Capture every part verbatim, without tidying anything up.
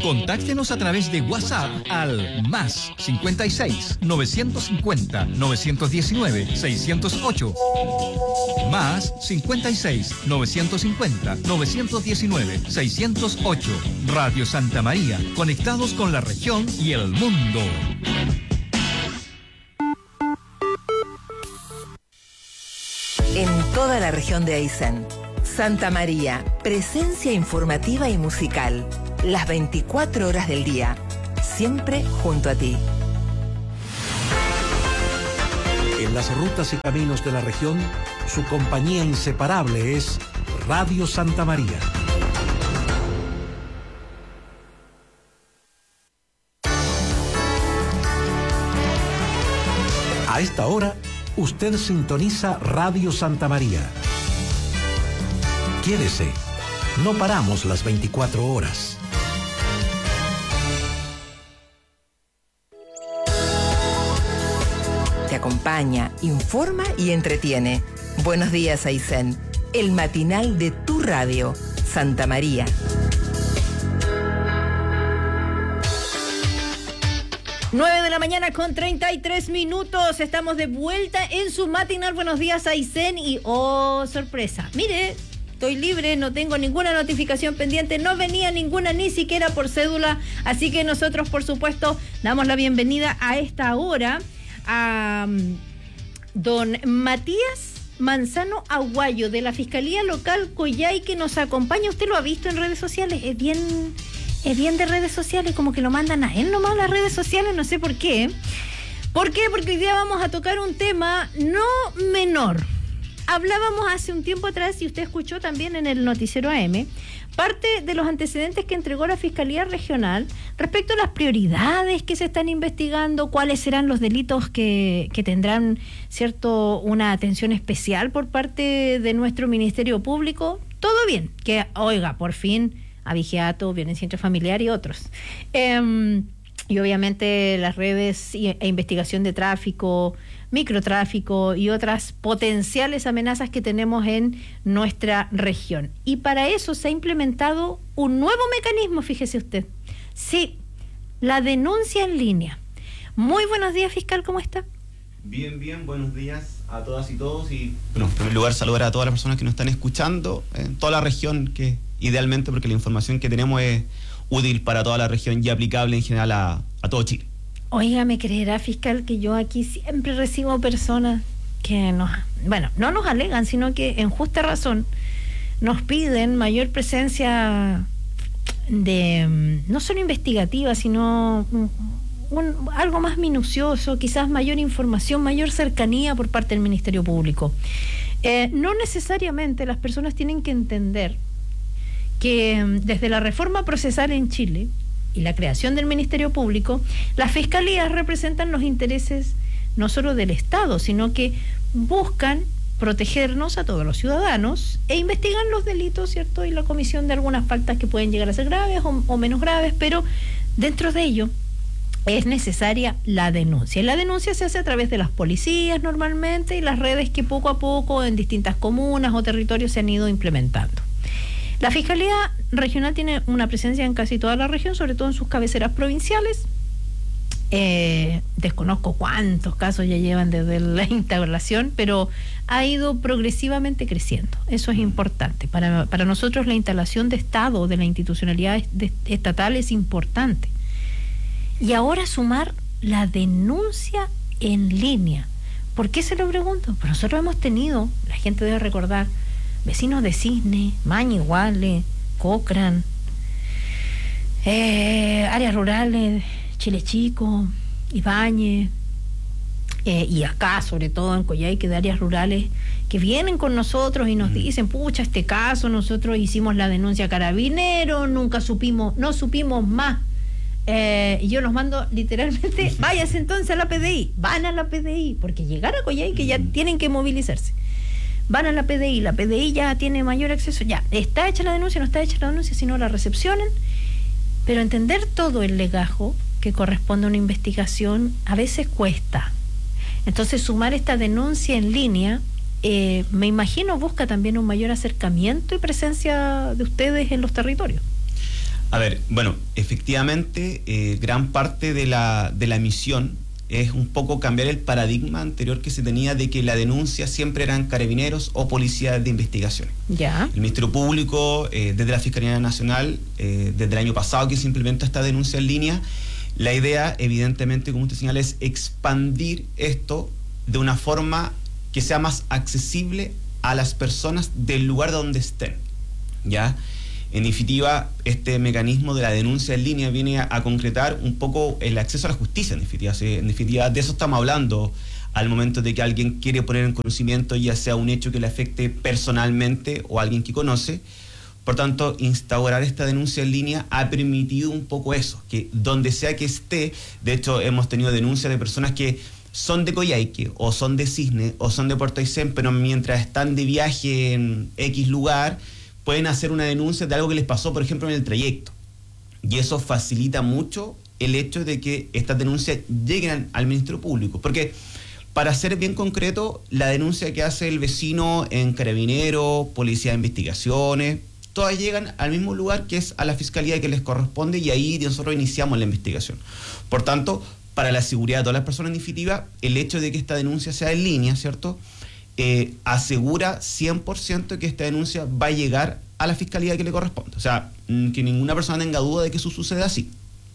Contáctenos a través de WhatsApp al más cincuenta y seis, novecientos cincuenta, novecientos diecinueve, seiscientos ocho. Más cincuenta y seis, novecientos cincuenta, novecientos diecinueve, seiscientos ocho. Radio Santa María, conectados con la región y el mundo. En toda la región de Aysén, Santa María, presencia informativa y musical, las veinticuatro horas del día, siempre junto a ti. En las rutas y caminos de la región, su compañía inseparable es Radio Santa María. A esta hora, usted sintoniza Radio Santa María. Quédese, no paramos las veinticuatro horas. Te acompaña, informa y entretiene. Buenos días, Aysén. El matinal de tu radio, Santa María. nueve de la mañana con treinta y tres minutos. Estamos de vuelta en su matinal. Buenos días, Aysén. Y oh, sorpresa. Mire, estoy libre, no tengo ninguna notificación pendiente, no venía ninguna ni siquiera por cédula. Así que nosotros, por supuesto, damos la bienvenida a esta hora a um, don Matías Manzano Aguayo, de la Fiscalía Local Coyhai, que nos acompaña. Usted lo ha visto en redes sociales, es bien... Es bien de redes sociales, como que lo mandan a él nomás las redes sociales, no sé por qué. ¿Por qué? Porque hoy día vamos a tocar un tema no menor. Hablábamos hace un tiempo atrás, y usted escuchó también en el noticiero A M, parte de los antecedentes que entregó la Fiscalía Regional respecto a las prioridades que se están investigando, cuáles serán los delitos que, que tendrán, cierto, una atención especial por parte de nuestro Ministerio Público. Todo bien, que, oiga, por fin... abigeato, violencia intrafamiliar y otros. Eh, y obviamente las redes e investigación de tráfico, microtráfico y otras potenciales amenazas que tenemos en nuestra región. Y para eso se ha implementado un nuevo mecanismo, fíjese usted. Sí, la denuncia en línea. Muy buenos días, fiscal, ¿cómo está? Bien, bien, buenos días a todas y todos. Y bueno, en primer lugar, saludar a todas las personas que nos están escuchando en toda la región, que idealmente, porque la información que tenemos es útil para toda la región y aplicable en general a, a todo Chile. Oiga, ¿me creerá, fiscal, que yo aquí siempre recibo personas que nos, bueno, no nos alegan, sino que en justa razón nos piden mayor presencia de, no solo investigativa, sino un, un, algo más minucioso, quizás mayor información, mayor cercanía por parte del Ministerio Público? Eh, no necesariamente las personas tienen que entender que desde la reforma procesal en Chile y la creación del Ministerio Público, las fiscalías representan los intereses no solo del Estado, sino que buscan protegernos a todos los ciudadanos e investigan los delitos, ¿cierto? Y la comisión de algunas faltas que pueden llegar a ser graves o, o menos graves, pero dentro de ello es necesaria la denuncia. Y la denuncia se hace a través de las policías normalmente y las redes que poco a poco en distintas comunas o territorios se han ido implementando. La Fiscalía Regional tiene una presencia en casi toda la región, sobre todo en sus cabeceras provinciales. Eh, desconozco cuántos casos ya llevan desde la instalación, pero ha ido progresivamente creciendo. Eso es importante. Para, para nosotros la instalación de Estado, de la institucionalidad estatal es importante. Y ahora sumar la denuncia en línea. ¿Por qué se lo pregunto? Pues nosotros hemos tenido, la gente debe recordar, vecinos de Cisne, Mañiguale, Cochrane, eh, áreas rurales, Chile Chico, Ibáñez, eh, y acá, sobre todo en Coyhai, que de áreas rurales, que vienen con nosotros y nos dicen, pucha, este caso, nosotros hicimos la denuncia a Carabineros, nunca supimos, no supimos más. Eh, y yo los mando literalmente, váyase entonces a la P D I, van a la P D I, porque llegar a Coyhai que ya tienen que movilizarse. Van a la P D I, la P D I ya tiene mayor acceso, ya, está hecha la denuncia, no está hecha la denuncia, sino la recepcionan, pero entender todo el legajo que corresponde a una investigación a veces cuesta. Entonces sumar esta denuncia en línea, eh, me imagino busca también un mayor acercamiento y presencia de ustedes en los territorios. A ver, bueno, efectivamente, eh, gran parte de la, de la misión es un poco cambiar el paradigma anterior que se tenía de que la denuncia siempre eran carabineros o policías de investigaciones. Ya. El Ministerio Público, eh, desde la Fiscalía Nacional, eh, desde el año pasado que se implementó esta denuncia en línea, la idea, evidentemente, como usted señala, es expandir esto de una forma que sea más accesible a las personas del lugar donde estén, ¿ya? En definitiva, este mecanismo de la denuncia en línea viene a, a concretar un poco el acceso a la justicia, en definitiva. ¿Sí? En definitiva, de eso estamos hablando al momento de que alguien quiere poner en conocimiento ya sea un hecho que le afecte personalmente o alguien que conoce. Por tanto, instaurar esta denuncia en línea ha permitido un poco eso, que donde sea que esté, de hecho hemos tenido denuncias de personas que son de Coyhaique, o son de Cisne, o son de Puerto Aysén, pero mientras están de viaje en X lugar, pueden hacer una denuncia de algo que les pasó, por ejemplo, en el trayecto. Y eso facilita mucho el hecho de que estas denuncias lleguen al Ministerio Público. Porque, para ser bien concreto, la denuncia que hace el vecino en Carabineros, Policía de Investigaciones, todas llegan al mismo lugar, que es a la Fiscalía que les corresponde, y ahí nosotros iniciamos la investigación. Por tanto, para la seguridad de todas las personas en definitiva, el hecho de que esta denuncia sea en línea, ¿cierto?, Eh, asegura cien por ciento que esta denuncia va a llegar a la fiscalía que le corresponde. O sea, que ninguna persona tenga duda de que eso sucede así.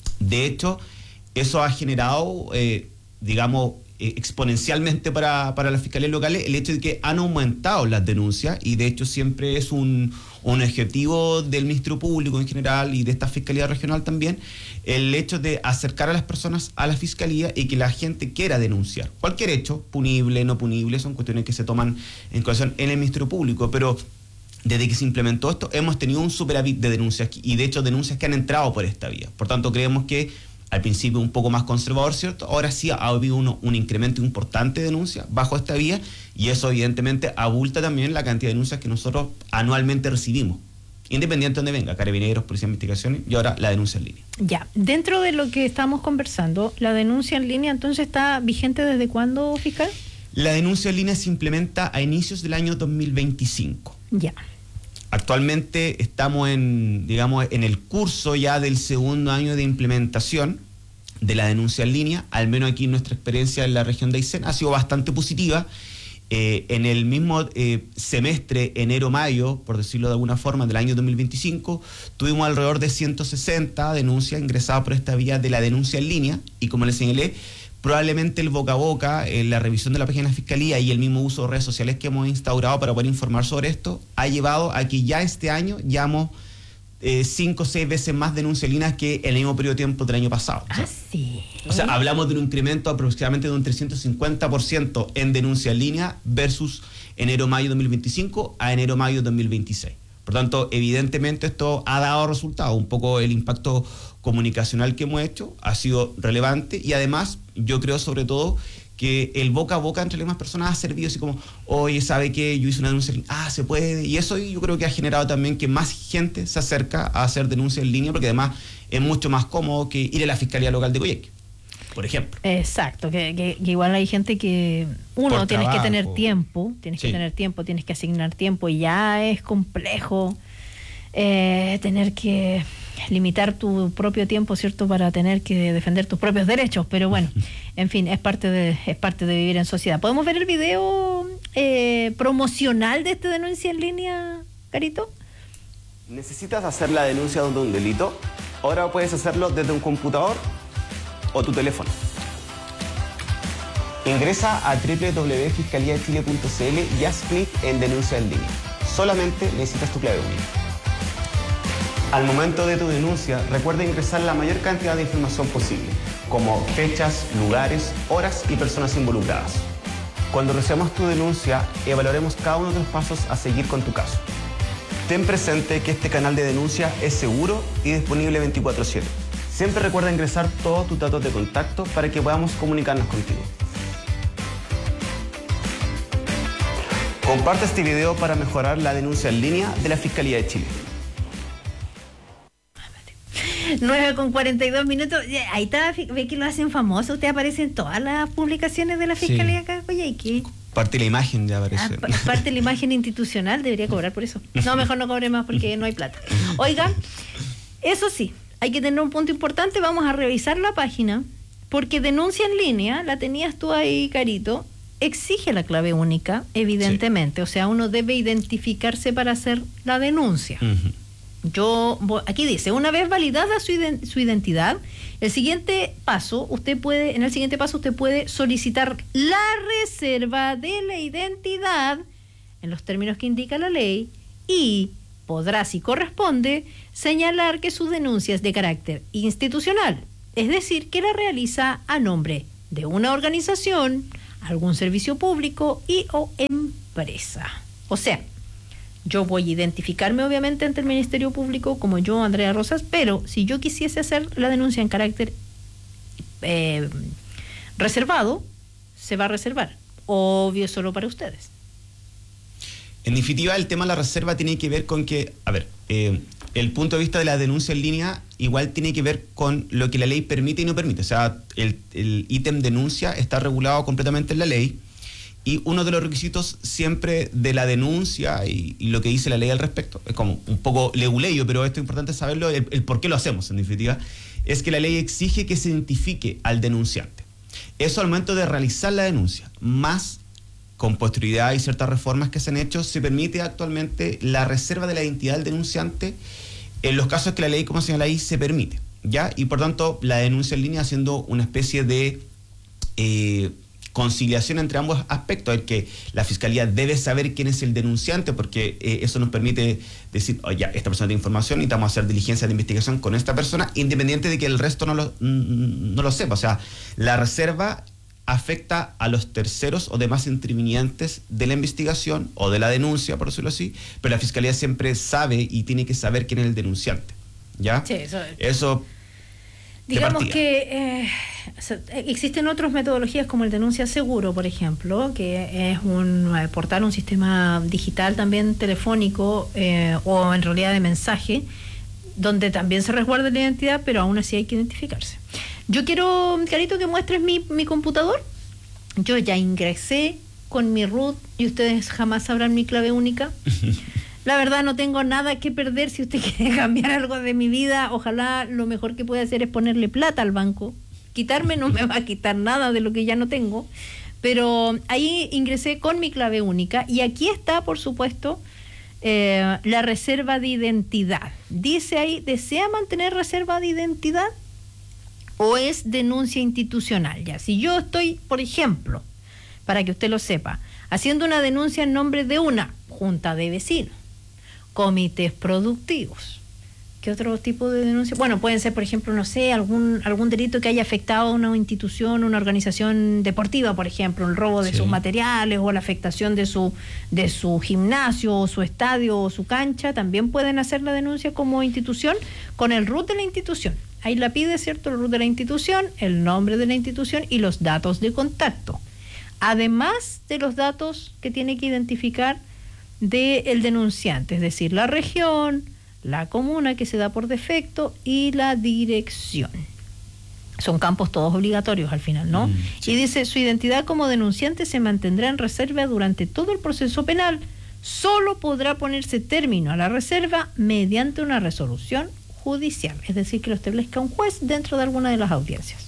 De hecho, eso ha generado, eh, digamos, eh, exponencialmente para, para las fiscalías locales el hecho de que han aumentado las denuncias, y de hecho siempre es un, un objetivo del Ministerio Público en general y de esta fiscalía regional también, el hecho de acercar a las personas a la fiscalía y que la gente quiera denunciar. Cualquier hecho, punible, no punible, son cuestiones que se toman en consideración en el Ministerio Público, pero desde que se implementó esto hemos tenido un superávit de denuncias, y de hecho denuncias que han entrado por esta vía. Por tanto, creemos que al principio un poco más conservador, ¿cierto? Ahora sí ha habido uno, un incremento importante de denuncias bajo esta vía, y eso evidentemente abulta también la cantidad de denuncias que nosotros anualmente recibimos, independiente de donde venga, Carabineros, Policía de Investigaciones, y ahora la denuncia en línea. Ya, dentro de lo que estamos conversando, ¿la denuncia en línea entonces está vigente desde cuándo, fiscal? La denuncia en línea se implementa a inicios del año dos mil veinticinco. Ya. Actualmente estamos en, digamos, en el curso ya del segundo año de implementación de la denuncia en línea. Al menos aquí nuestra experiencia en la región de Aysén ha sido bastante positiva. Eh, en el mismo eh, semestre, enero-mayo, por decirlo de alguna forma, del año dos mil veinticinco, tuvimos alrededor de ciento sesenta denuncias ingresadas por esta vía de la denuncia en línea, y como les señalé, probablemente el boca a boca, eh, la revisión de la página de la Fiscalía y el mismo uso de redes sociales que hemos instaurado para poder informar sobre esto, ha llevado a que ya este año llevamos eh, cinco o seis veces más denuncias en línea que en el mismo periodo de tiempo del año pasado. Ah, sí. O sea, hablamos de un incremento aproximadamente de un trescientos cincuenta por ciento en denuncia en línea versus enero-mayo dos mil veinticinco a enero-mayo dos mil veintiséis. Por tanto, evidentemente esto ha dado resultados. Un poco el impacto comunicacional que hemos hecho ha sido relevante, y además yo creo sobre todo que el boca a boca entre las demás personas ha servido así como, oye, ¿sabe qué? Yo hice una denuncia en línea, ah, se puede, y eso yo creo que ha generado también que más gente se acerca a hacer denuncias en línea, porque además es mucho más cómodo que ir a la Fiscalía Local de Coyhaique, por ejemplo. Exacto, que, que, que igual hay gente que uno Por tienes trabajo. que tener tiempo, tienes Sí. que tener tiempo, tienes que asignar tiempo, y ya es complejo eh, tener que limitar tu propio tiempo, ¿cierto?, para tener que defender tus propios derechos, pero bueno, en fin, es parte de es parte de vivir en sociedad. ¿Podemos ver el video eh, promocional de esta denuncia en línea, Carito? ¿Necesitas hacer la denuncia de un delito? Ahora puedes hacerlo desde un computador o tu teléfono. Ingresa a doble u doble u doble u punto fiscalía de chile punto c l y haz clic en denuncia en línea. Solamente necesitas tu clave única. Al momento de tu denuncia, recuerda ingresar la mayor cantidad de información posible, como fechas, lugares, horas y personas involucradas. Cuando recibamos tu denuncia, evaluaremos cada uno de los pasos a seguir con tu caso. Ten presente que este canal de denuncia es seguro y disponible veinticuatro siete. Siempre recuerda ingresar todos tus datos de contacto para que podamos comunicarnos contigo. Comparte este video para mejorar la denuncia en línea de la Fiscalía de Chile. nueve con cuarenta y dos minutos. Ahí está, ve que lo hacen famoso. Usted aparece en todas las publicaciones de la Fiscalía acá de Coyhaique. Parte de la imagen ya aparece. Ah, parte de la imagen institucional, debería cobrar por eso. No, mejor no cobre más porque no hay plata. Oiga, Eso sí, hay que tener un punto importante, vamos a revisar la página, porque denuncia en línea, la tenías tú ahí, Carito, exige la clave única, evidentemente, sí. O sea, uno debe identificarse para hacer la denuncia. Uh-huh. Yo, aquí dice, una vez validada su, ident- su identidad, el siguiente paso, usted puede, en el siguiente paso usted puede solicitar la reserva de la identidad en los términos que indica la ley y podrá, si corresponde, señalar que su denuncia es de carácter institucional, es decir, que la realiza a nombre de una organización, algún servicio público y o empresa. O sea, yo voy a identificarme obviamente ante el Ministerio Público como yo, Andrea Rosas, pero si yo quisiese hacer la denuncia en carácter eh, reservado, se va a reservar. Obvio, solo para ustedes. En definitiva, el tema de la reserva tiene que ver con que, a ver, eh, el punto de vista de la denuncia en línea igual tiene que ver con lo que la ley permite y no permite. O sea, el, el ítem denuncia está regulado completamente en la ley. Y uno de los requisitos siempre de la denuncia y, y lo que dice la ley al respecto, es como un poco leguleyo, pero esto es importante saberlo, el, el por qué lo hacemos en definitiva, es que la ley exige que se identifique al denunciante. Eso al momento de realizar la denuncia, más con posterioridad y ciertas reformas que se han hecho, se permite actualmente la reserva de la identidad del denunciante en los casos que la ley, como señala ahí, se permite, ¿ya? Y por tanto, la denuncia en línea haciendo una especie de Eh, conciliación entre ambos aspectos, el que la Fiscalía debe saber quién es el denunciante, porque eh, eso nos permite decir, oye, oh, esta persona tiene información y estamos a hacer diligencia de investigación con esta persona, independiente de que el resto no lo, no lo sepa. O sea, la reserva afecta a los terceros o demás intervinientes de la investigación o de la denuncia, por decirlo así, pero la Fiscalía siempre sabe y tiene que saber quién es el denunciante, ¿ya? Sí, eso es. Eso Digamos que eh, existen otras metodologías como el denuncia seguro, por ejemplo, que es un eh, portal, un sistema digital también telefónico eh, o en realidad de mensaje, donde también se resguarda la identidad, pero aún así hay que identificarse. Yo quiero, Carito, que muestres mi, mi computador. Yo ya ingresé con mi root y ustedes jamás sabrán mi clave única. La verdad no tengo nada que perder. Si usted quiere cambiar algo de mi vida, ojalá lo mejor que pueda hacer es ponerle plata al banco. Quitarme no me va a quitar nada de lo que ya no tengo. Pero ahí ingresé con mi clave única y aquí está, por supuesto, eh, la reserva de identidad. Dice ahí, ¿desea mantener reserva de identidad o es denuncia institucional? Ya, si yo estoy, por ejemplo, para que usted lo sepa, haciendo una denuncia en nombre de una junta de vecinos, comités productivos. ¿Qué otro tipo de denuncia? Bueno, pueden ser, por ejemplo, no sé, algún algún delito que haya afectado a una institución, una organización deportiva, por ejemplo, el robo de sí. sus materiales o la afectación de su de su gimnasio o su estadio o su cancha. También pueden hacer la denuncia como institución con el root de la institución. Ahí la pide, ¿cierto? El root de la institución, el nombre de la institución y los datos de contacto. Además de los datos que tiene que identificar del denunciante, es decir, la región, la comuna que se da por defecto y la dirección. Son campos todos obligatorios al final, ¿no? Mm, sí. Y dice, su identidad como denunciante se mantendrá en reserva durante todo el proceso penal. Solo podrá ponerse término a la reserva mediante una resolución judicial, es decir, que lo establezca un juez dentro de alguna de las audiencias.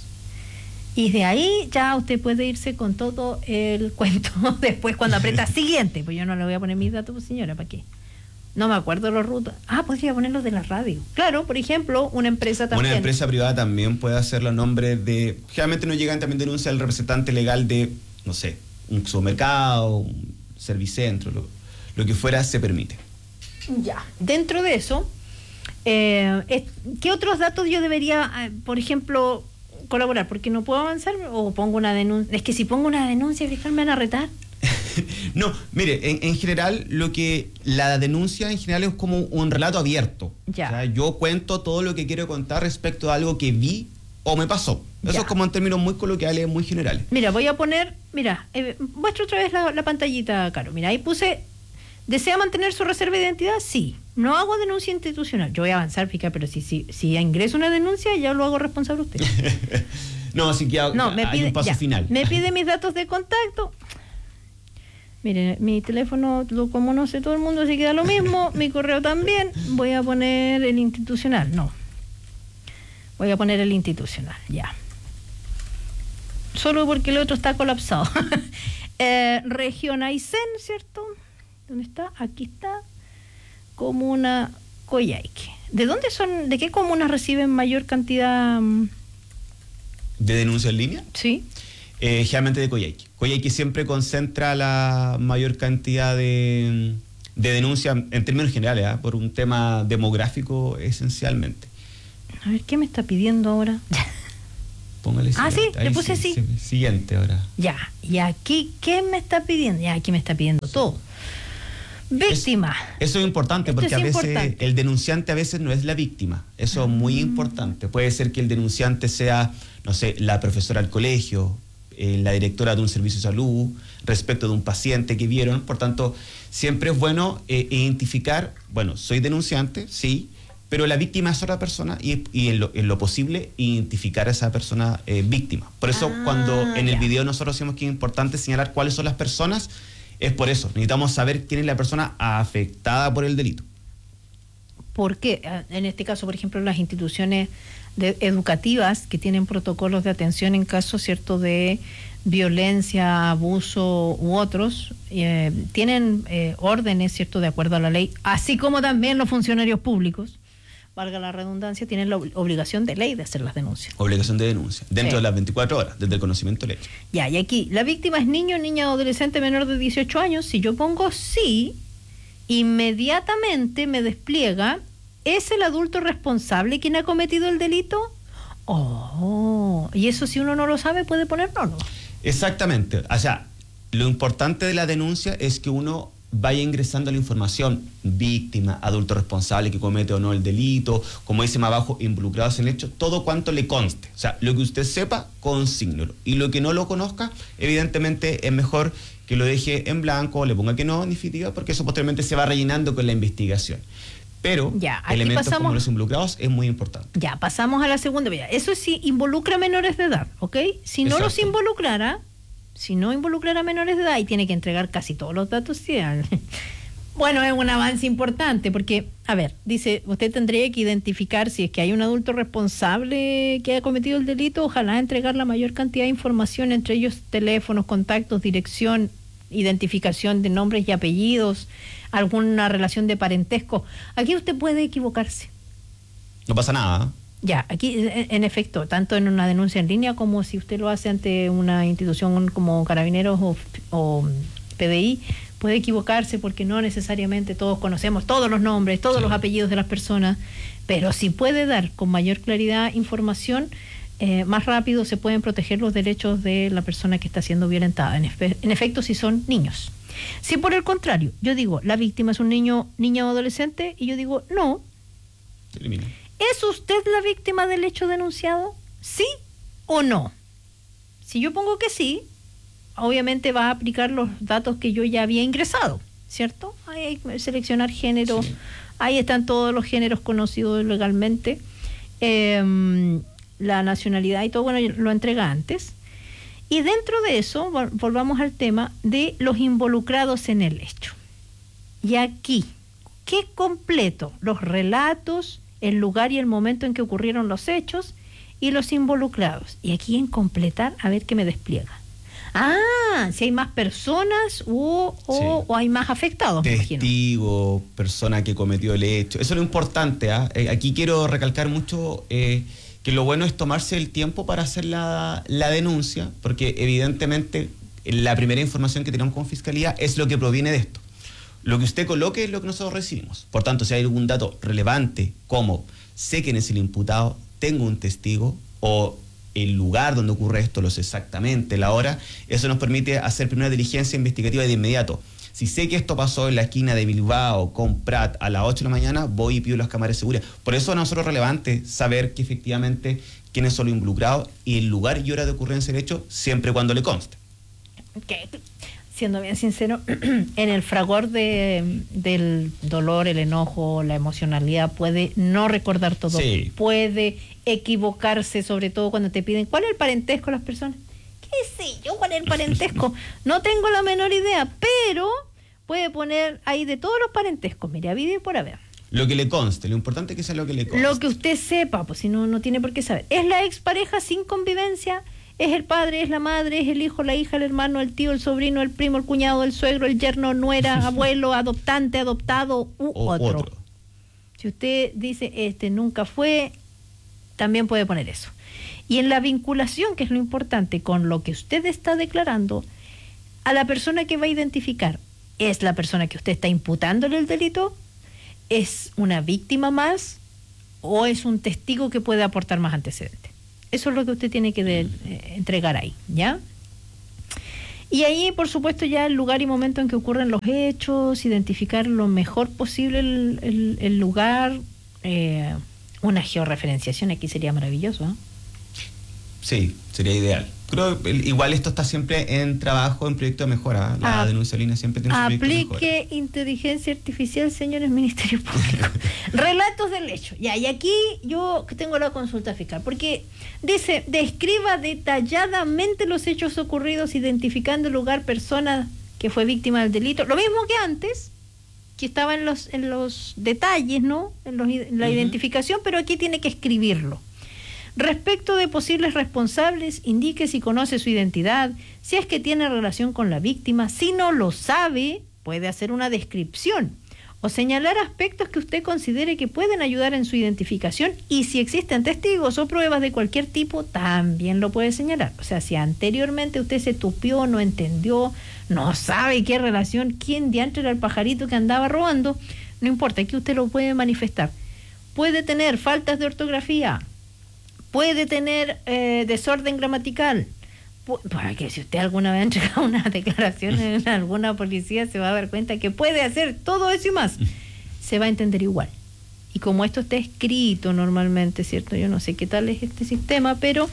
Y de ahí ya usted puede irse con todo el cuento después cuando aprieta siguiente. Pues yo no le voy a poner mis datos, pues señora, ¿para qué? No me acuerdo los rutas. Ah, podría poner los de la radio. Claro, por ejemplo, una empresa también. Una empresa privada también puede hacerlo a nombre de... Generalmente nos llegan también denuncias del representante legal de, no sé, un supermercado, un servicentro, lo, lo que fuera, se permite. Ya, dentro de eso, eh, ¿qué otros datos yo debería, eh, por ejemplo... colaborar, porque no puedo avanzar o pongo una denuncia? Es que si pongo una denuncia, fiscal, me van a retar. No, mire, en, en general lo que la denuncia en general es como un relato abierto. Ya. O sea, yo cuento todo lo que quiero contar respecto a algo que vi o me pasó. Eso ya. Es como en términos muy coloquiales, muy generales. Mira, voy a poner, mira, eh, muestro otra vez la, la pantallita, Caro. Mira, ahí puse, ¿desea mantener su reserva de identidad? Sí. No hago denuncia institucional. Yo voy a avanzar, fiscal, pero si, si, si ingreso una denuncia, ya lo hago responsable usted. No, así que no, me hay pide, un paso ya, final. Me pide mis datos de contacto. Mire, mi teléfono lo como no sé todo el mundo, así queda lo mismo. Mi correo también. Voy a poner el institucional. No, Voy a poner el institucional, ya. Solo porque el otro está colapsado. eh, región Aysén, ¿cierto? ¿Dónde está? Aquí está. Comuna Coyhaique. ¿De dónde son, de qué comunas reciben mayor cantidad? ¿De denuncia en línea? Sí. Eh, generalmente de Coyhaique. Coyhaique siempre concentra la mayor cantidad de, de denuncias en términos generales, ¿eh? Por un tema demográfico esencialmente. A ver, ¿qué me está pidiendo ahora? Póngale ah, siguiente. sí, le Ahí puse sí, sí. sí. Siguiente ahora. Ya, y aquí, ¿qué me está pidiendo? Ya, aquí me está pidiendo todo. Víctima. Es, eso es importante, Esto porque es a veces importante. el denunciante a veces no es la víctima. Eso es muy importante. Puede ser que el denunciante sea, no sé, la profesora del colegio, eh, la directora de un servicio de salud, respecto de un paciente que vieron. Por tanto, siempre es bueno eh, identificar, bueno, soy denunciante, sí, pero la víctima es otra persona y, y en, lo, en lo posible identificar a esa persona eh, víctima. Por eso Ah, cuando en el ya. video nosotros decimos que es importante señalar cuáles son las personas, es por eso. Necesitamos saber quién es la persona afectada por el delito. ¿Por qué? En este caso, por ejemplo, las instituciones de, educativas que tienen protocolos de atención en caso, cierto, de violencia, abuso u otros, eh, tienen eh, órdenes, cierto, de acuerdo a la ley, así como también los funcionarios públicos, valga la redundancia, tienen la ob- obligación de ley de hacer las denuncias. Obligación de denuncia. Dentro Sí. de las veinticuatro horas, desde el conocimiento del hecho. Ya, y aquí, la víctima es niño, niña, adolescente menor de dieciocho años. Si yo pongo sí, inmediatamente me despliega, ¿es el adulto responsable quien ha cometido el delito? Oh, y eso si uno no lo sabe puede poner no, no. Exactamente. O sea, lo importante de la denuncia es que uno vaya ingresando la información, víctima, adulto responsable que comete o no el delito, como dice más abajo, involucrados en el hecho, todo cuanto le conste. O sea, lo que usted sepa, consígnelo. Y lo que no lo conozca, evidentemente es mejor que lo deje en blanco, le ponga que no, en definitiva, porque eso posteriormente se va rellenando con la investigación. Pero Ya, aquí elementos pasamos- como los involucrados es muy importante. Ya, pasamos a la segunda. Mira, eso sí involucra menores de edad, ¿ok? Si no Exacto. los involucrara, si no involucrara menores de edad y tiene que entregar casi todos los datos, sí. Bueno, es un avance importante porque, a ver, dice, usted tendría que identificar si es que hay un adulto responsable que haya cometido el delito, ojalá entregar la mayor cantidad de información, entre ellos teléfonos, contactos, dirección, identificación de nombres y apellidos, alguna relación de parentesco. Aquí usted puede equivocarse. No pasa nada, ¿eh? Ya, aquí en en efecto, tanto en una denuncia en línea como si usted lo hace ante una institución como Carabineros o, o P D I, puede equivocarse porque no necesariamente todos conocemos todos los nombres, todos Sí. los apellidos de las personas, pero si puede dar con mayor claridad información, eh, más rápido se pueden proteger los derechos de la persona que está siendo violentada, en, efe- en efecto si son niños. Si por el contrario, yo digo, la víctima es un niño, niña o adolescente, y yo digo, no, Se elimina. ¿es usted la víctima del hecho denunciado? ¿Sí o no? Si yo pongo que sí, obviamente va a aplicar los datos que yo ya había ingresado, ¿cierto? Ahí hay que seleccionar género, Sí. ahí están todos los géneros conocidos legalmente, eh, la nacionalidad y todo, bueno, lo entrega antes. Y dentro de eso, vol- volvamos al tema de los involucrados en el hecho. Y aquí, ¿qué completo? Los relatos, el lugar y el momento en que ocurrieron los hechos y los involucrados. Y aquí en completar, a ver qué me despliega. Ah, si hay más personas o, o, Sí. o hay más afectados, me imagino. Testigo, persona que cometió el hecho. Eso es lo importante. ¿ah? Eh, aquí quiero recalcar mucho eh, que lo bueno es tomarse el tiempo para hacer la, la denuncia, porque evidentemente la primera información que tenemos con Fiscalía es lo que proviene de esto. Lo que usted coloque es lo que nosotros recibimos. Por tanto, si hay algún dato relevante, como sé quién es el imputado, tengo un testigo, o el lugar donde ocurre esto, lo sé exactamente, la hora, eso nos permite hacer primera diligencia investigativa de inmediato. Si sé que esto pasó en la esquina de Bilbao con Prat a las ocho de la mañana, voy y pido las cámaras de seguridad. Por eso a nosotros es relevante saber que efectivamente quiénes son los involucrados y el lugar y hora de ocurrencia del hecho, siempre cuando le conste. Que, siendo bien sincero, en el fragor de, del dolor, el enojo, la emocionalidad, puede no recordar todo, Sí. puede equivocarse, sobre todo cuando te piden ¿cuál es el parentesco de las personas? ¿Qué sé yo cuál es el parentesco? No tengo la menor idea, pero puede poner ahí de todos los parentescos, mire, a vivir por haber. Lo que le conste, lo importante es que sea lo que le conste. Lo que usted sepa, pues si no, no tiene por qué saber. ¿Es la expareja sin convivencia? ¿Es el padre, es la madre, es el hijo, la hija, el hermano, el tío, el sobrino, el primo, el cuñado, el suegro, el yerno, nuera, abuelo, adoptante, adoptado u o otro. otro? Si usted dice, este nunca fue, también puede poner eso. Y en la vinculación, que es lo importante, con lo que usted está declarando, a la persona que va a identificar, ¿es la persona que usted está imputándole el delito? ¿Es una víctima más? ¿O es un testigo que puede aportar más antecedentes? Eso es lo que usted tiene que de, eh, entregar ahí, ¿ya? Y ahí, por supuesto, ya el lugar y momento en que ocurren los hechos, identificar lo mejor posible el, el, el lugar, eh, una georreferenciación aquí sería maravilloso, ¿eh? Sí, sería ideal. Creo que igual esto está siempre en trabajo, en proyecto de mejora. La Ah, denuncia en línea siempre tiene su proyecto de mejora. Aplique inteligencia artificial, señores Ministerio Público. Relatos del hecho. Ya, y aquí yo tengo la consulta fiscal, porque dice, describa detalladamente los hechos ocurridos, identificando el lugar, persona que fue víctima del delito. Lo mismo que antes, que estaba en los, en los detalles, ¿no? En, los, en la uh-huh. identificación, pero aquí tiene que escribirlo. Respecto de posibles responsables, indique si conoce su identidad, si es que tiene relación con la víctima. Si no lo sabe, puede hacer una descripción o señalar aspectos que usted considere que pueden ayudar en su identificación, y si existen testigos o pruebas de cualquier tipo, también lo puede señalar. O sea, si anteriormente usted se tupió, no entendió, no sabe qué relación, quién diantre era el pajarito que andaba robando, no importa, aquí usted lo puede manifestar. Puede tener faltas de ortografía, puede tener eh, desorden gramatical, porque si usted alguna vez ha entregado una declaración en alguna policía, se va a dar cuenta que puede hacer todo eso y más. Se va a entender igual. Y como esto está escrito normalmente, ¿cierto? Yo no sé qué tal es este sistema, pero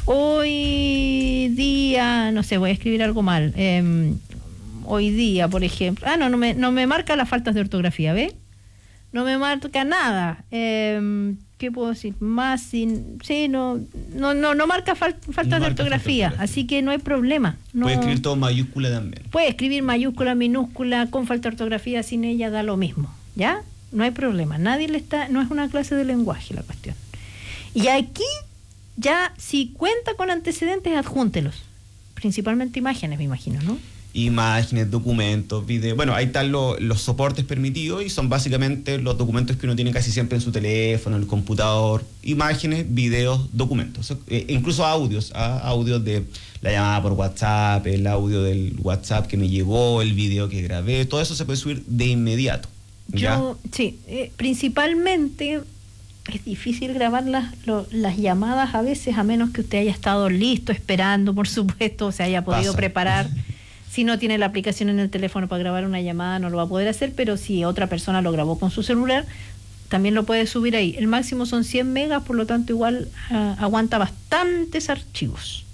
hoy día, no sé, voy a escribir algo mal. Eh, hoy día, por ejemplo, ah, no, no me, no me marca las faltas de ortografía, ¿ve? No me marca nada. Eh, ¿Qué puedo decir? Más sin... Sí, no no no, no marca fal, faltas no de ortografía, falta así que no hay problema. No, puede escribir todo mayúscula también. Puede escribir mayúscula, minúscula, con falta de ortografía, sin ella da lo mismo, ¿ya? No hay problema. Nadie le está... No es una clase de lenguaje la cuestión. Y aquí, ya, si cuenta con antecedentes, adjúntelos. Principalmente imágenes, me imagino, ¿no? Imágenes, documentos, videos. Bueno, ahí están lo, los soportes permitidos y son básicamente los documentos que uno tiene casi siempre en su teléfono, en el computador. Imágenes, videos, documentos. Eh, incluso audios, ¿ah? Audios de la llamada por WhatsApp, el audio del WhatsApp que me llegó, el video que grabé. Todo eso se puede subir de inmediato. ¿Ya? Yo, sí, eh, principalmente es difícil grabar las, lo, las llamadas a veces, a menos que usted haya estado listo, esperando, por supuesto, o se haya podido Pasa. preparar. Si no tiene la aplicación en el teléfono para grabar una llamada, no lo va a poder hacer, pero si otra persona lo grabó con su celular, también lo puede subir ahí. El máximo son cien megas, por lo tanto igual uh, aguanta bastantes archivos.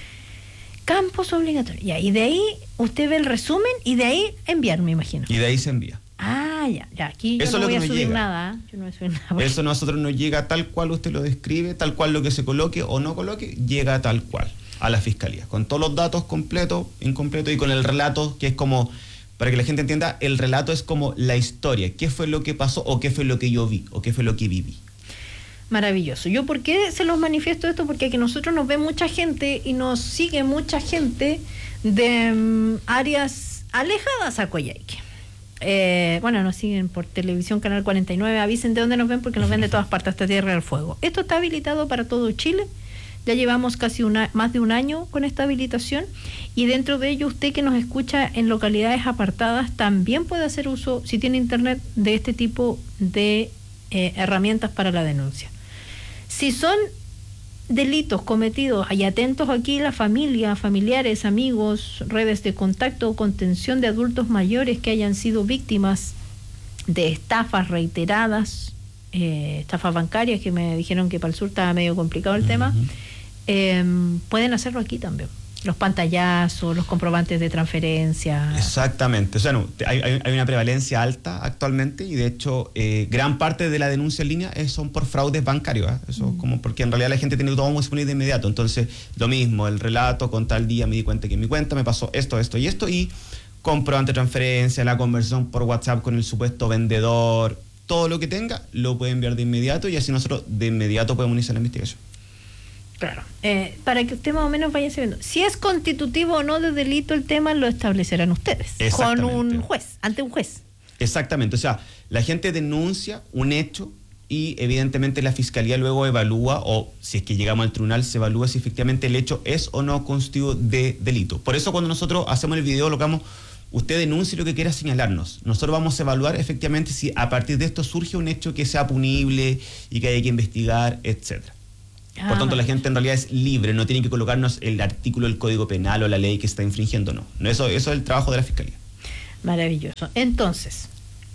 Campos obligatorios. Ya, y de ahí usted ve el resumen y de ahí enviar, me imagino. Y de ahí se envía. Ah, ya, ya. Aquí yo Eso no es lo voy que a nos subir llega. nada. Yo no voy a subir nada. Eso a nosotros nos llega tal cual usted lo describe, tal cual lo que se coloque o no coloque, llega tal cual a la fiscalía, con todos los datos completos, incompletos y con el relato, que es como, para que la gente entienda, el relato es como la historia, qué fue lo que pasó o qué fue lo que yo vi o qué fue lo que viví. Maravilloso. ¿Yo por qué se los manifiesto esto? Porque aquí nosotros nos ve mucha gente y nos sigue mucha gente de um, áreas alejadas a Coyhaique. Eh, bueno, nos siguen por televisión, Canal cuarenta y nueve, avisen de dónde nos ven porque nos ven de todas partes, hasta Tierra del Fuego. Esto está habilitado para todo Chile. Ya llevamos casi una, más de un año con esta habilitación y dentro de ello usted que nos escucha en localidades apartadas también puede hacer uso, si tiene internet, de este tipo de eh, herramientas para la denuncia. Si son delitos cometidos, y atentos aquí la familia, familiares, amigos, redes de contacto o contención de adultos mayores que hayan sido víctimas de estafas reiteradas, eh, estafas bancarias, que me dijeron que para el sur estaba medio complicado el uh-huh. tema. Eh, pueden hacerlo aquí también. Los pantallazos, los comprobantes de transferencia. Exactamente. O sea, no, hay, hay una prevalencia alta actualmente y de hecho eh, gran parte de la denuncia en línea es, son por fraudes bancarios. ¿eh? Eso mm. como porque en realidad la gente tiene todo muy disponible de inmediato. Entonces, lo mismo, el relato con tal día me di cuenta que en mi cuenta me pasó esto, esto y esto y comprobante de transferencia, la conversión por WhatsApp con el supuesto vendedor. todo lo que tenga, lo puede enviar de inmediato y así nosotros de inmediato podemos iniciar la investigación. Claro, eh, para que usted más o menos vaya sabiendo, si es constitutivo o no de delito el tema, lo establecerán ustedes con un juez, ante un juez. Exactamente, o sea, la gente denuncia un hecho y evidentemente la Fiscalía luego evalúa, o si es que llegamos al tribunal, se evalúa si efectivamente el hecho es o no constitutivo de delito. Por eso cuando nosotros hacemos el video, lo que vamos, usted denuncie lo que quiera señalarnos. Nosotros vamos a evaluar efectivamente si a partir de esto surge un hecho que sea punible y que haya que investigar, etcétera. Ah, Por tanto, la gente en realidad es libre, no tiene que colocarnos el artículo del Código Penal o la ley que está infringiendo, no. no eso, eso es el trabajo de la Fiscalía. Maravilloso. Entonces,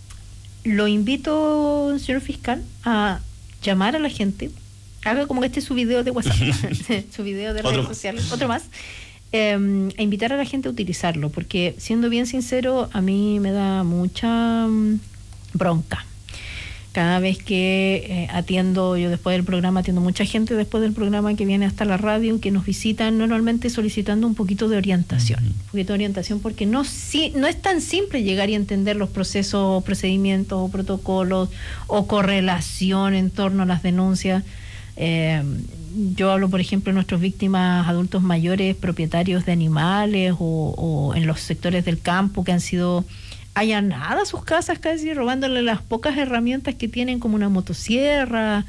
lo invito, señor fiscal, a llamar a la gente, haga como que este es su video de WhatsApp, su video de redes sociales, otro más, eh, a invitar a la gente a utilizarlo, porque siendo bien sincero, a mí me da mucha um, bronca. Cada vez que eh, atiendo, yo después del programa, atiendo mucha gente después del programa que viene hasta la radio, que nos visitan normalmente solicitando un poquito de orientación. Un poquito de orientación porque no, si, no es tan simple llegar y entender los procesos, procedimientos o protocolos o correlación en torno a las denuncias. Eh, yo hablo, por ejemplo, de nuestras víctimas adultos mayores, propietarios de animales o, o en los sectores del campo que han sido allanadas sus casas casi, robándole las pocas herramientas que tienen, como una motosierra,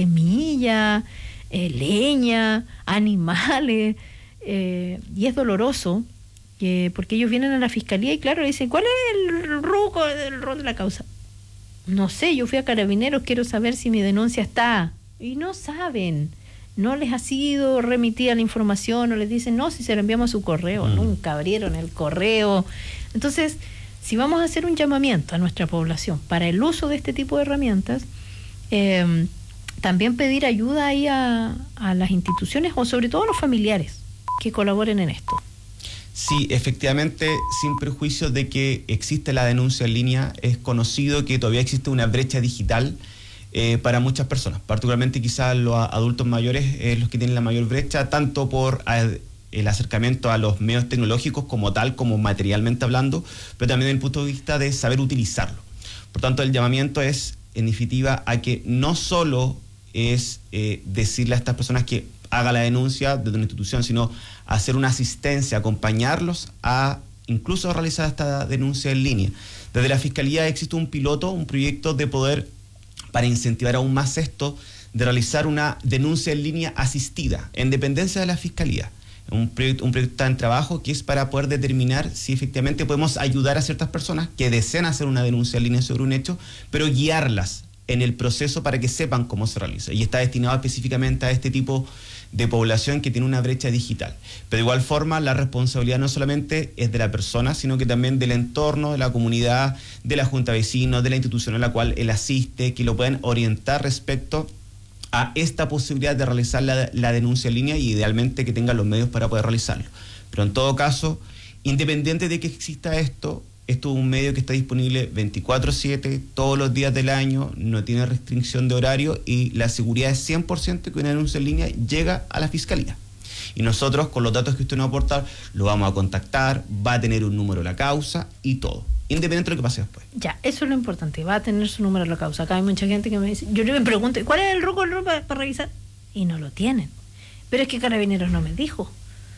semilla, eh, leña, animales, eh, y es doloroso que, porque ellos vienen a la fiscalía y claro, dicen, ¿cuál es el ruco del rol de la causa? No sé, yo fui a Carabineros, quiero saber si mi denuncia está, y no saben, no les ha sido remitida la información, o les dicen, no, si se lo enviamos a su correo, mm. nunca abrieron el correo. Entonces, si vamos a hacer un llamamiento a nuestra población para el uso de este tipo de herramientas, eh, también pedir ayuda ahí a, a las instituciones o sobre todo a los familiares que colaboren en esto. Sí, efectivamente, sin perjuicio de que existe la denuncia en línea, es conocido que todavía existe una brecha digital eh, para muchas personas, particularmente quizás los adultos mayores, eh, los que tienen la mayor brecha, tanto por eh, el acercamiento a los medios tecnológicos como tal, como materialmente hablando, pero también desde el punto de vista de saber utilizarlo. Por tanto, el llamamiento es, en definitiva, a que no solo es eh, decirle a estas personas que haga la denuncia desde una institución, sino hacer una asistencia, acompañarlos a incluso realizar esta denuncia en línea. Desde la Fiscalía existe un piloto, un proyecto de poder, para incentivar aún más esto, de realizar una denuncia en línea asistida, en dependencia de la Fiscalía. Un proyecto, un proyecto en trabajo que es para poder determinar si efectivamente podemos ayudar a ciertas personas que desean hacer una denuncia en línea sobre un hecho, pero guiarlas en el proceso para que sepan cómo se realiza. Y está destinado específicamente a este tipo de población que tiene una brecha digital. Pero de igual forma, la responsabilidad no solamente es de la persona, sino que también del entorno, de la comunidad, de la junta de vecinos, de la institución a la cual él asiste, que lo pueden orientar respecto a esta posibilidad de realizar la, la denuncia en línea y idealmente que tengan los medios para poder realizarlo. Pero en todo caso, independiente de que exista esto, esto es un medio que está disponible veinticuatro siete, todos los días del año, no tiene restricción de horario y la seguridad es cien por ciento que una denuncia en línea llega a la Fiscalía. Y nosotros, con los datos que usted nos va a aportar, lo vamos a contactar, va a tener un número la causa y todo, independiente de lo que pase después. Ya, eso es lo importante, va a tener su número la causa. Acá hay mucha gente que me dice, yo me pregunto, ¿cuál es el roco para, para revisar? Y no lo tienen. Pero es que Carabineros no me dijo.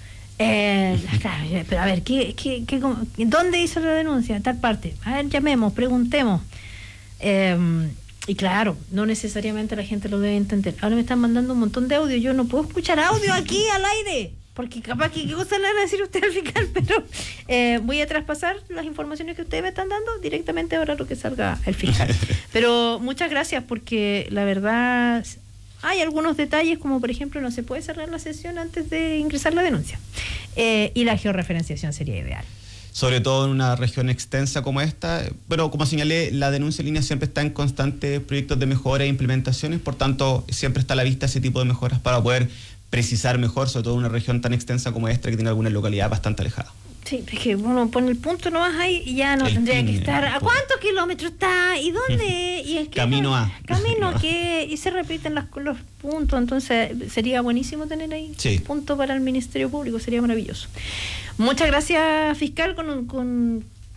Eh, claro, pero a ver, ¿qué, qué, qué, ¿dónde hizo la denuncia? Tal parte. A ver, llamemos, preguntemos. Eh, y claro, no necesariamente la gente lo debe entender. Ahora me están mandando un montón de audio. Yo no puedo escuchar audio aquí al aire, porque capaz que qué cosa le van a decir usted al fiscal, pero eh, voy a traspasar las informaciones que ustedes me están dando directamente ahora lo que salga el fiscal. Pero muchas gracias, porque la verdad hay algunos detalles, como por ejemplo no se puede cerrar la sesión antes de ingresar la denuncia, eh, y la georreferenciación sería ideal. Sobre todo en una región extensa como esta. Pero como señalé, la denuncia en línea siempre está en constantes proyectos de mejora e implementaciones, por tanto siempre está a la vista ese tipo de mejoras para poder precisar mejor, sobre todo en una región tan extensa como esta, que tiene alguna localidad bastante alejada. Sí, es que uno pone el punto nomás ahí y ya no el tendría que estar, ¿a cuántos kilómetros está? ¿Y dónde? Y es que camino a. Camino que, y se repiten las, los puntos, entonces sería buenísimo tener ahí sí. un punto para el Ministerio Público, sería maravilloso. Muchas gracias, fiscal, con, con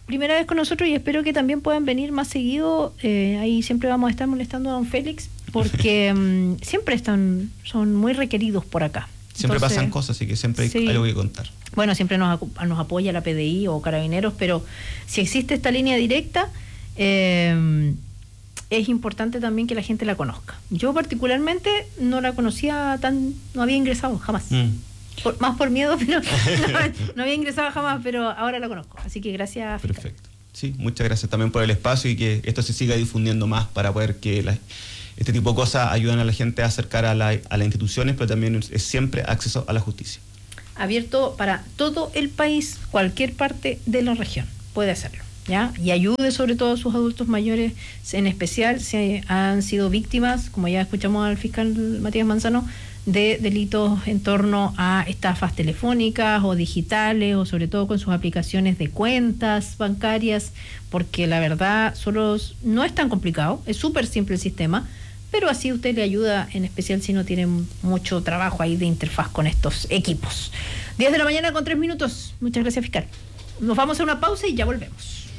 primera vez con nosotros y espero que también puedan venir más seguido. Eh, ahí siempre vamos a estar molestando a don Félix porque um, siempre están, son muy requeridos por acá. Siempre Entonces, pasan cosas, así que siempre sí. hay algo que contar. Bueno, siempre nos, nos apoya la P D I o Carabineros, pero si existe esta línea directa, eh, es importante también que la gente la conozca. Yo particularmente no la conocía tan, no había ingresado jamás. Mm. Por, más por miedo, pero no, no había ingresado jamás, pero ahora la conozco. Así que gracias. Perfecto. Sí, muchas gracias también por el espacio y que esto se siga difundiendo más para poder que la, este tipo de cosas ayuden a la gente a acercar a, la, a las instituciones, pero también es siempre acceso a la justicia. Abierto para todo el país, cualquier parte de la región puede hacerlo, ¿ya? Y ayude sobre todo a sus adultos mayores, en especial si han sido víctimas, como ya escuchamos al fiscal Matías Manzano, de delitos en torno a estafas telefónicas o digitales, o sobre todo con sus aplicaciones de cuentas bancarias, porque la verdad solo no es tan complicado, es súper simple el sistema, pero así usted le ayuda, en especial si no tiene mucho trabajo ahí de interfaz con estos equipos. diez de la mañana con tres minutos. Muchas gracias, fiscal. Nos vamos a una pausa y ya volvemos.